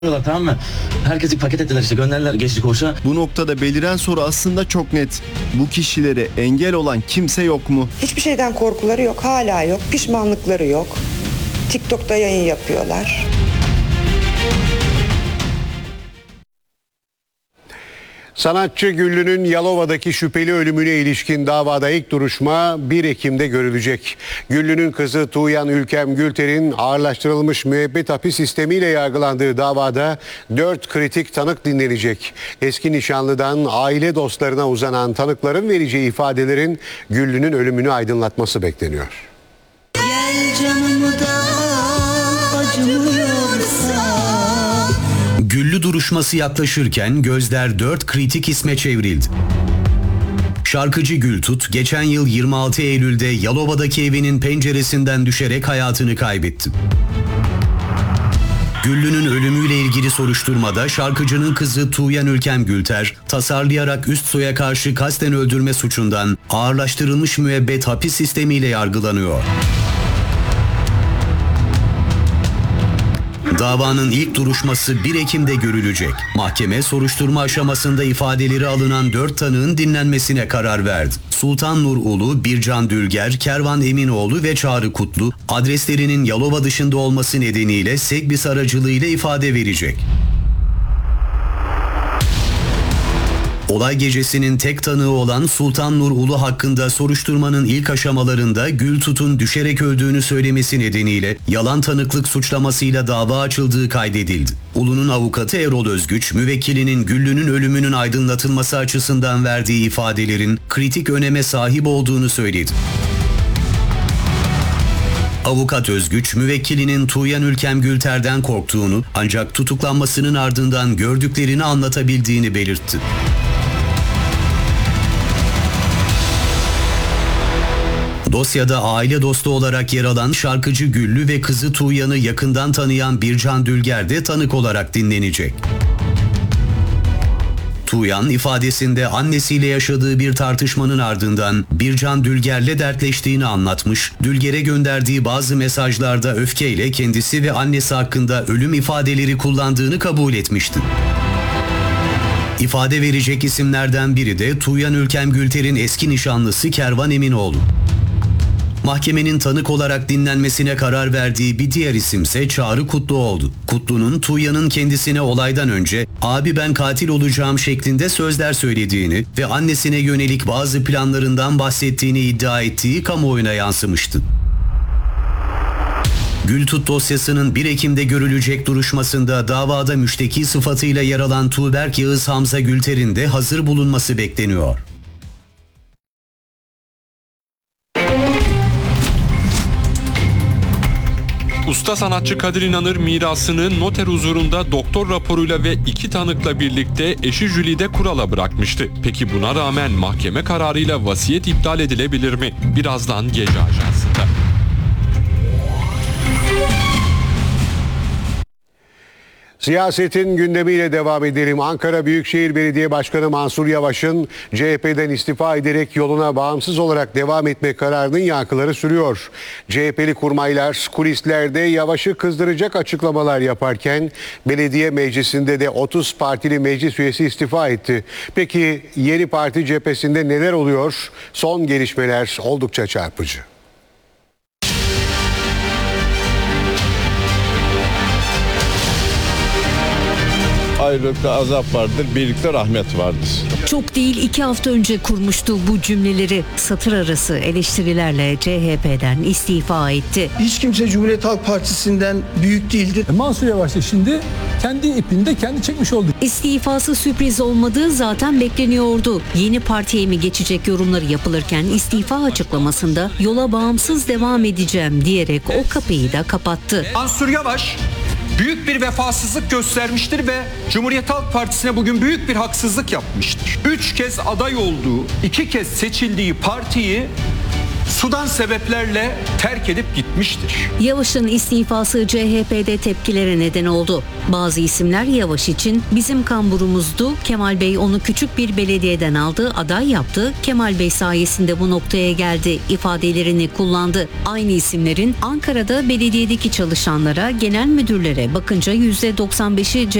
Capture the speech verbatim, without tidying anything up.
Tamam mı? Herkesi paket ettiler işte, gönderdiler Gençlik Koğuşu'na. Bu noktada beliren soru aslında çok net. Bu kişilere engel olan kimse yok mu? Hiçbir şeyden korkuları yok, hala yok. Pişmanlıkları yok. TikTok'ta yayın yapıyorlar. Sanatçı Güllü'nün Yalova'daki şüpheli ölümüne ilişkin davada ilk duruşma bir Ekim'de görülecek. Güllü'nün kızı Tuğyan Ülkem Gülter'in ağırlaştırılmış müebbet hapis sistemiyle yargılandığı davada dört kritik tanık dinlenecek. Eski nişanlıdan aile dostlarına uzanan tanıkların vereceği ifadelerin Güllü'nün ölümünü aydınlatması bekleniyor. Gel canımı da acımıyorsa. Güllü duruşması yaklaşırken gözler dört kritik isme çevrildi. Şarkıcı Gültut geçen yıl yirmi altı Eylül'de Yalova'daki evinin penceresinden düşerek hayatını kaybetti. Güllü'nün ölümüyle ilgili soruşturmada şarkıcının kızı Tuğyan Ülkem Gülter, tasarlayarak üst soya karşı kasten öldürme suçundan ağırlaştırılmış müebbet hapis sistemiyle yargılanıyor. Davanın ilk duruşması bir Ekim'de görülecek. Mahkeme soruşturma aşamasında ifadeleri alınan dört tanığın dinlenmesine karar verdi. Sultan Nur Ulu, Bircan Dülger, Kervan Eminoğlu ve Çağrı Kutlu adreslerinin Yalova dışında olması nedeniyle Segbis aracılığıyla ifade verecek. Olay gecesinin tek tanığı olan Sultan Nur Ulu hakkında soruşturmanın ilk aşamalarında Gültut'un düşerek öldüğünü söylemesi nedeniyle yalan tanıklık suçlamasıyla dava açıldığı kaydedildi. Ulu'nun avukatı Erol Özgüç, müvekkilinin Güllü'nün ölümünün aydınlatılması açısından verdiği ifadelerin kritik öneme sahip olduğunu söyledi. Avukat Özgüç, müvekkilinin Tuğyan Ülkem Gülter'den korktuğunu ancak tutuklanmasının ardından gördüklerini anlatabildiğini belirtti. Dosyada aile dostu olarak yer alan şarkıcı Güllü ve kızı Tuğyan'ı yakından tanıyan Bircan Dülger de tanık olarak dinlenecek. Tuğyan ifadesinde annesiyle yaşadığı bir tartışmanın ardından Bircan Dülger'le dertleştiğini anlatmış, Dülger'e gönderdiği bazı mesajlarda öfkeyle kendisi ve annesi hakkında ölüm ifadeleri kullandığını kabul etmişti. İfade verecek isimlerden biri de Tuğyan Ülkem Gülter'in eski nişanlısı Kervan Eminoğlu. Mahkemenin tanık olarak dinlenmesine karar verdiği bir diğer isimse Çağrı Kutlu oldu. Kutlu'nun Tuğyan'ın kendisine olaydan önce "Abi ben katil olacağım" şeklinde sözler söylediğini ve annesine yönelik bazı planlarından bahsettiğini iddia ettiği kamuoyuna yansımıştı. Gültut dosyasının bir Ekim'de görülecek duruşmasında davada müşteki sıfatıyla yer alan Tuğberk Yağız Hamza Gülter'in de hazır bulunması bekleniyor. Usta sanatçı Kadir İnanır mirasını noter huzurunda doktor raporuyla ve iki tanıkla birlikte eşi Jülide Kural'a bırakmıştı. Peki buna rağmen mahkeme kararıyla vasiyet iptal edilebilir mi? Birazdan Gece Ajansı'nda. Siyasetin gündemiyle devam edelim. Ankara Büyükşehir Belediye Başkanı Mansur Yavaş'ın C H P'den istifa ederek yoluna bağımsız olarak devam etme kararının yankıları sürüyor. C H P'li kurmaylar kulislerde Yavaş'ı kızdıracak açıklamalar yaparken belediye meclisinde de otuz partili meclis üyesi istifa etti. Peki yeni parti cephesinde neler oluyor? Son gelişmeler oldukça çarpıcı. Ayrılıkta azap vardır, birlikte rahmet vardır. Çok değil iki hafta önce kurmuştu bu cümleleri. Satır arası eleştirilerle C H P'den istifa etti. Hiç kimse Cumhuriyet Halk Partisi'nden büyük değildir. Mansur Yavaş da şimdi kendi ipini de kendi çekmiş oldu. İstifası sürpriz olmadığı zaten bekleniyordu. Yeni partiye mi geçecek yorumları yapılırken istifa açıklamasında yola bağımsız devam edeceğim diyerek o kapıyı da kapattı. Mansur Yavaş büyük bir vefasızlık göstermiştir ve Cumhuriyet Halk Partisi'ne bugün büyük bir haksızlık yapmıştır. Üç kez aday olduğu, iki kez seçildiği partiyi sudan sebeplerle terk edip gitmiştir. Yavaş'ın istifası C H P'de tepkilere neden oldu. Bazı isimler Yavaş için bizim kamburumuzdu, Kemal Bey onu küçük bir belediyeden aldı, aday yaptı, Kemal Bey sayesinde bu noktaya geldi ifadelerini kullandı. Aynı isimlerin Ankara'da belediyedeki çalışanlara, genel müdürlere bakınca yüzde doksan beşi